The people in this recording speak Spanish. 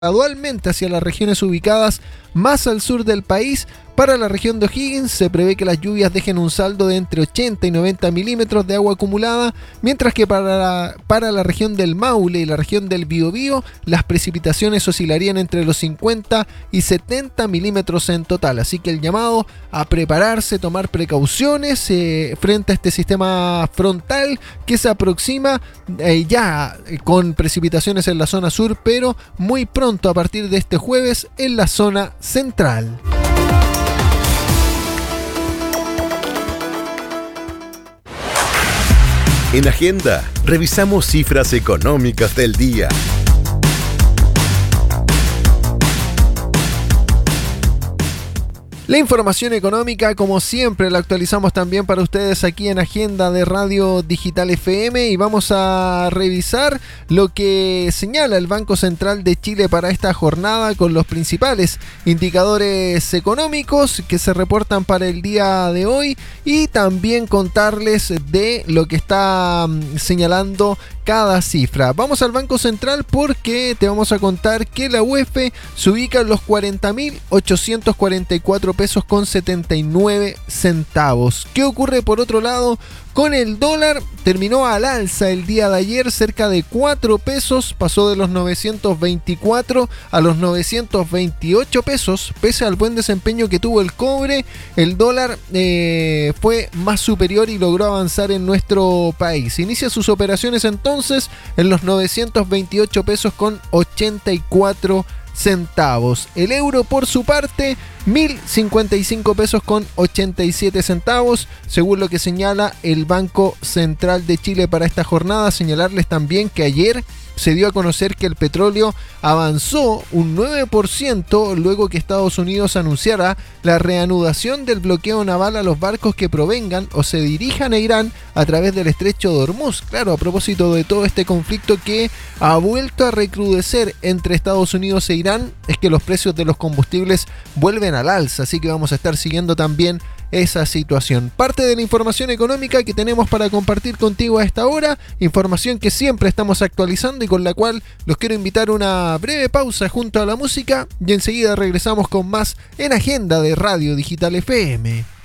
gradualmente hacia las regiones ubicadas más al sur del país. Para la región de O'Higgins se prevé que las lluvias dejen un saldo de entre 80 y 90 milímetros de agua acumulada, mientras que para la región del Maule y la región del Biobío las precipitaciones oscilarían entre los 50 y 70 milímetros en total. Así que el llamado a prepararse, tomar precauciones frente a este sistema frontal que se aproxima ya con precipitaciones en la zona sur, pero muy pronto a partir de este jueves en la zona central. En Agenda, revisamos cifras económicas del día. La información económica, como siempre, la actualizamos también para ustedes aquí en Agenda de Radio Digital FM y vamos a revisar lo que señala el Banco Central de Chile para esta jornada con los principales indicadores económicos que se reportan para el día de hoy y también contarles de lo que está señalando cada cifra. Vamos al Banco Central porque te vamos a contar que la UEF se ubica en los 40.844 pesos con 79 centavos. ¿Qué ocurre por otro lado con el dólar? Terminó al alza el día de ayer, cerca de 4 pesos, pasó de los 924 a los 928 pesos, pese al buen desempeño que tuvo el cobre. El dólar fue más superior y logró avanzar en nuestro país. Inicia sus operaciones entonces en los 928 pesos con 84 centavos. El euro por su parte 1.055 pesos con 87 centavos, según lo que señala el Banco Central de Chile para esta jornada. Señalarles también que ayer se dio a conocer que el petróleo avanzó un 9% luego que Estados Unidos anunciara la reanudación del bloqueo naval a los barcos que provengan o se dirijan a Irán a través del estrecho de Hormuz. Claro, a propósito de todo este conflicto que ha vuelto a recrudecer entre Estados Unidos e Irán, es que los precios de los combustibles vuelven al alza, así que vamos a estar siguiendo también esa situación. Parte de la información económica que tenemos para compartir contigo a esta hora, información que siempre estamos actualizando y con la cual los quiero invitar a una breve pausa junto a la música y enseguida regresamos con más en Agenda de Radio Digital FM.